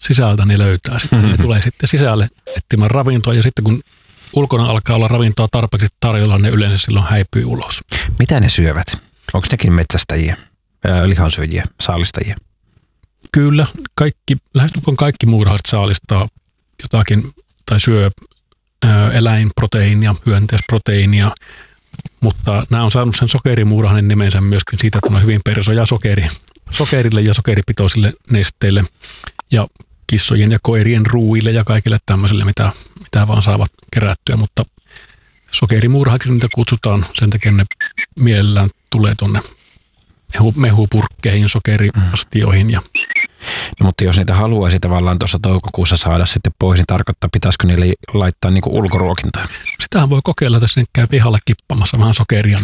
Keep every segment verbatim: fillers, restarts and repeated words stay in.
sisältä ne löytää. Sitten mm-hmm. ne tulee sitten sisälle etsimään ravintoa ja sitten kun ulkona alkaa olla ravintoa tarpeeksi tarjolla, ne yleensä silloin häipyy ulos. Mitä ne syövät? Onko nekin metsästäjiä, ää, lihansyöjiä, saalistajia? Kyllä, kaikki, lähestulkoon kaikki muurahaiset saalistaa jotakin tai syö ää, eläinproteiinia, hyönteisproteiinia, mutta nämä on saanut sen sokerimuurahainen nimensä myöskin siitä, että on hyvin persoja sokeri, sokerille ja sokeripitoisille nesteille ja kissojen ja koirien ruuille ja kaikille tämmöisille, mitä, mitä vaan saavat kerättyä, mutta sokerimuurahaiksi niitä kutsutaan, sen takia ne mielellään tulee tuonne mehu, mehupurkkeihin, sokeriastioihin. Ja no, mutta jos niitä haluaisi tavallaan tuossa toukokuussa saada sitten pois, niin tarkoittaa, pitäisikö niille laittaa niinku ulkoruokintaa? Sitähän voi kokeilla, että sinne käy pihalla kippamassa vähän sokeria.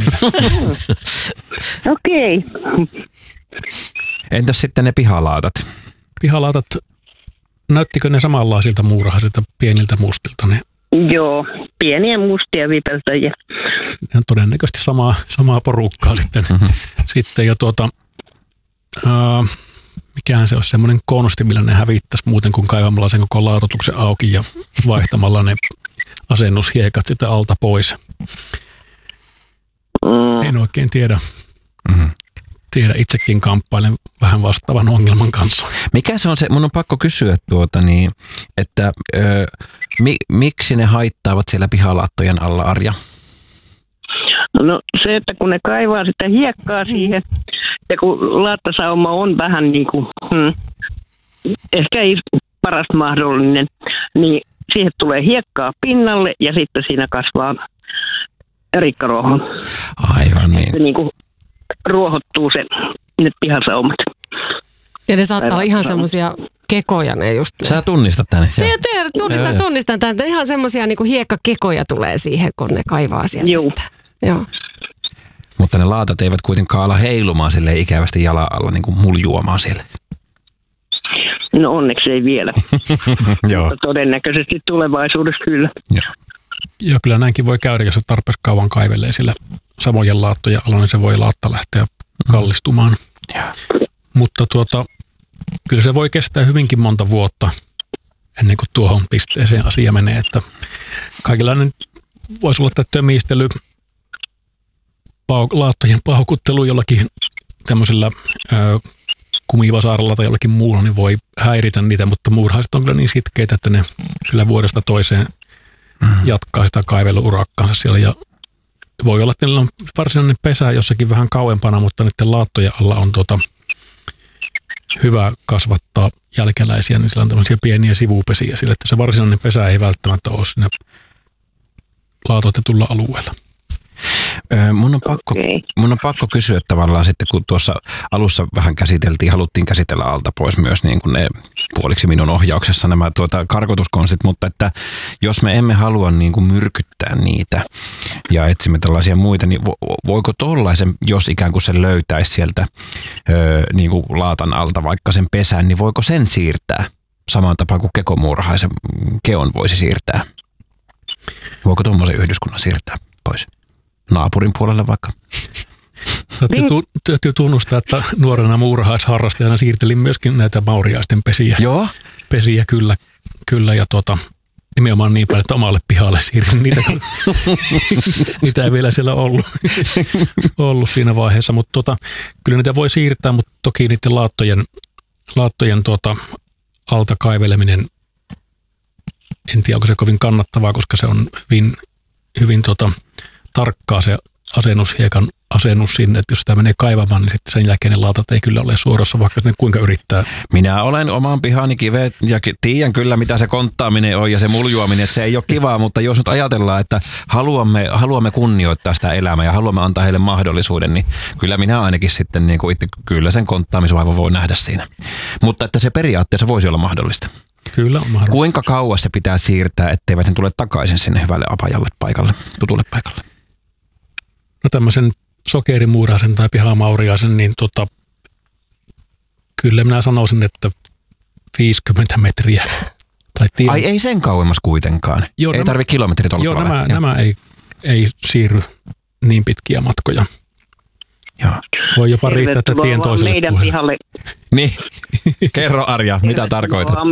Okei. Okay. Entäs sitten ne pihalaatat? Pihalaatat, näyttikö ne samanlaisilta muurahaisilta pieniltä mustilta? Ne? Joo, pieniä mustia vipeltäjiä. Ne on todennäköisesti samaa, samaa porukkaa sitten. Mm-hmm. sitten ja tuota, ää, mikähän se olisi semmoinen konsti, millä ne hävittäisi muuten kuin kaivamalla sen koko laatotuksen auki ja vaihtamalla ne asennushiekat sitä alta pois. Mm. En oikein tiedä. Mm-hmm. Tiedä, itsekin kamppailen vähän vastaavan ongelman kanssa. Mikä se on se, mun on pakko kysyä tuota niin, että ö, mi, miksi ne haittaavat siellä pihalaattojen alla, Arja? No se, että kun ne kaivaa sitä hiekkaa siihen, ja kun laattasauma on vähän niin kuin, hmm, ehkä ei paras mahdollinen, niin siihen tulee hiekkaa pinnalle ja sitten siinä kasvaa rikkaruoho. Aivan niin. Se niin kuin ruohottuu se, ne pihasaumat. Ja ne saattaa olla ihan semmoisia kekoja ne just. Ne. Sä tunnistat tänne. Te, te, tunnistan, tunnistan tämän. Ihan semmoisia niin kuin hiekkakekoja tulee siihen, kun ne kaivaa sieltä Juu. sitä. Joo. Mutta ne laatat eivät kuitenkaan ala heilumaan silleen ikävästi jalan alla, niin kuin muljuamaan siellä. No onneksi ei vielä. Joo. Mutta todennäköisesti tulevaisuudessa kyllä. Joo. Joo, kyllä näinkin voi käydä, jos se tarpeeksi kauan kaivelee sillä samojen laattojen alla, niin se voi laatta lähteä kallistumaan. Joo. Mutta tuota, kyllä se voi kestää hyvinkin monta vuotta ennen kuin tuohon pisteeseen asia menee, että kaikenlainen voisi olla tämä tömistely, pauk- laattojen paukuttelu jollakin tämmöisellä ö, kumivasaaralla tai jollakin muulla, niin voi häiritä niitä, mutta muurahaiset on kyllä niin sitkeitä, että ne kyllä vuodesta toiseen mm-hmm. jatkaa sitä kaiveluurakkaansa siellä ja voi olla, että niillä on varsinainen pesä jossakin vähän kauempana, mutta niiden laattojen alla on tuota hyvä kasvattaa jälkeläisiä, niin sillä on tämmöisiä pieniä sivupesiä sille, että se varsinainen pesä ei välttämättä ole siinä laatoitetulla alueella. Öö, mun, on pakko, mun on pakko kysyä tavallaan sitten, kun tuossa alussa vähän käsiteltiin, haluttiin käsitellä alta pois myös niin kuin ne puoliksi minun ohjauksessa nämä tuota, karkotuskonstit, mutta että jos me emme halua niin kuin myrkyttää niitä ja etsimme tällaisia muita, niin vo, voiko tollaisen, jos ikään kuin se löytäisi sieltä öö, niin kuin laatan alta vaikka sen pesän, niin voiko sen siirtää samaan tapaan kuin kekomuurahaisen keon voisi siirtää? Voiko tuommoisen yhdyskunnan siirtää pois? Naapurin puolelle vaikka. Täytyy tunnustaa, että nuorena muurahaisharrastajana siirtelin myöskin näitä mauriaisten pesiä. Joo. Pesiä kyllä, kyllä ja tuota, nimenomaan niin paljon, että omalle pihalle siirsin niitä. Niitä ei vielä siellä ollut, ollut siinä vaiheessa, mutta tuota, kyllä niitä voi siirtää, mutta toki niiden laattojen, laattojen tuota, alta kaiveleminen, en tiedä onko se kovin kannattavaa, koska se on hyvin, hyvin tuota, tarkkaa se asennushiekan asennus sinne, että jos sitä menee kaivamaan, niin sitten sen jälkeen ne laatat ei kyllä ole suorassa, vaikka ne kuinka yrittää. Minä olen oman pihani kivet ja tiedän kyllä, mitä se konttaaminen on ja se muljuaminen, että se ei ole kivaa, mutta jos nyt ajatellaan, että haluamme, haluamme kunnioittaa sitä elämää ja haluamme antaa heille mahdollisuuden, niin kyllä minä ainakin sitten niin kuin itse, kyllä sen konttaamisvaivan voi nähdä siinä. Mutta että se periaatteessa voisi olla mahdollista. Kyllä on mahdollista. Kuinka kauas se pitää siirtää, etteivät ne tule takaisin sinne hyvälle apajalle paikalle, tutulle paikalle? No tämmöisen sokerimuuraisen tai pihamauriaisen, niin tota, kyllä minä sanoisin, että viisikymmentä metriä. Tai tien... Ai ei sen kauemmas kuitenkaan. Joo, ei nämä, tarvitse kilometritolkulla. Joo, nämä, nämä ei, ei siirry niin pitkiä matkoja. Joo. Voi jopa riittää, että tien toiselle meidän puolelle. Pihalle. Niin, kerro Arja, mitä tarkoitat?